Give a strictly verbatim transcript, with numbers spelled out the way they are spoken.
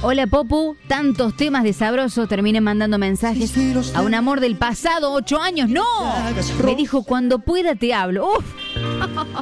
Hola Popu, tantos temas de sabroso. Terminé mandando mensajes a un amor del pasado, ocho años. ¡No! Me dijo, cuando pueda te hablo. ¡Uf!